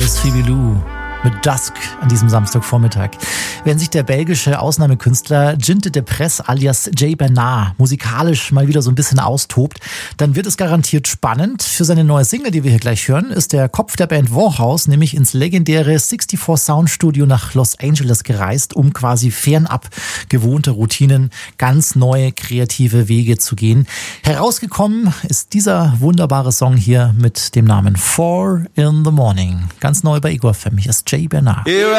ist Phoebe Lou mit Dusk an diesem Samstagvormittag. Wenn sich der belgische Ausnahmekünstler Jinte de Press alias Jay Bernard musikalisch mal wieder so ein bisschen austobt, dann wird es garantiert spannend. Für seine neue Single, die wir hier gleich hören, ist der Kopf der Band Warhouse nämlich ins legendäre 64 Sound Studio nach Los Angeles gereist, um quasi fernab gewohnte Routinen ganz neue kreative Wege zu gehen. Herausgekommen ist dieser wunderbare Song hier mit dem Namen 4 in the Morning. Ganz neu bei Igor FM. Hier ist Jay Bernard.